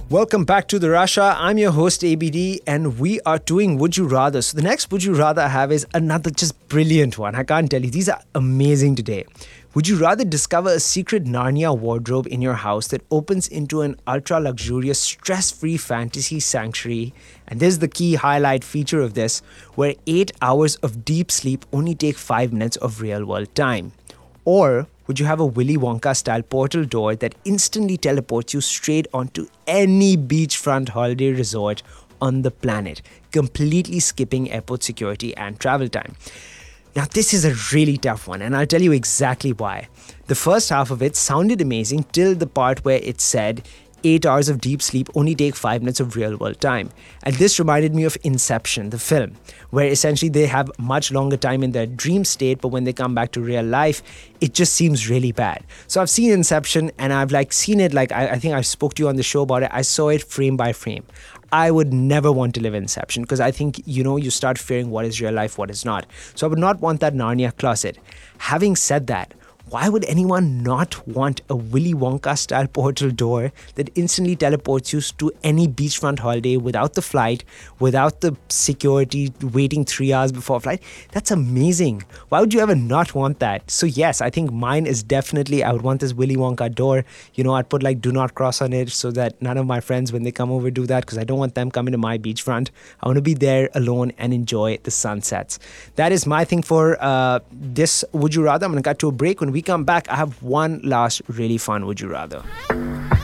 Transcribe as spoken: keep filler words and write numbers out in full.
Welcome back to The Rasha. I'm your host A B D and we are doing Would You Rather. So the next Would You Rather I have is another just brilliant one. I can't tell you. These are amazing today. Would you rather discover a secret Narnia wardrobe in your house that opens into an ultra-luxurious, stress-free fantasy sanctuary? And this is the key highlight feature of this, where eight hours of deep sleep only take five minutes of real-world time. Or would you have a Willy Wonka-style portal door that instantly teleports you straight onto any beachfront holiday resort on the planet, completely skipping airport security and travel time? Now, this is a really tough one, and I'll tell you exactly why. The first half of it sounded amazing till the part where it said eight hours of deep sleep only take five minutes of real-world time. And this reminded me of Inception, the film, where essentially they have much longer time in their dream state, but when they come back to real life, it just seems really bad. So I've seen Inception, and I've like seen it, like I, I think I spoke to you on the show about it. I saw it frame by frame. I would never want to live in Inception because I think, you know, you start fearing what is real life, what is not. So I would not want that Narnia closet. Having said that, why would anyone not want a Willy Wonka-style portal door that instantly teleports you to any beachfront holiday without the flight, without the security waiting three hours before flight? That's amazing. Why would you ever not want that? So yes, I think mine is definitely, I would want this Willy Wonka door. You know, I'd put like do not cross on it so that none of my friends, when they come over, do that because I don't want them coming to my beachfront. I want to be there alone and enjoy the sunsets. That is my thing for uh, this Would You Rather. I'm going to cut to a break. When we come back, I have one last really fun Would You Rather.